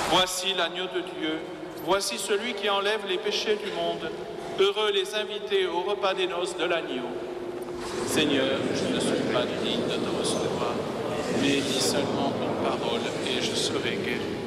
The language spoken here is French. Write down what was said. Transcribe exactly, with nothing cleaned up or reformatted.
Voici l'agneau de Dieu, voici celui qui enlève les péchés du monde. Heureux les invités au repas des noces de l'agneau. Seigneur, je ne suis pas digne de te recevoir, mais dis seulement ton parole et je serai guéri.